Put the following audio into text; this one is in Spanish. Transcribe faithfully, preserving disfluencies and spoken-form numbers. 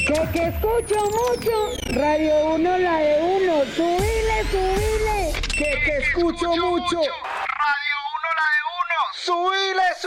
Que, que escucho mucho. Radio uno, la de uno. Subile, subile. Que, que escucho mucho. Radio uno, la de uno. Subile, subile.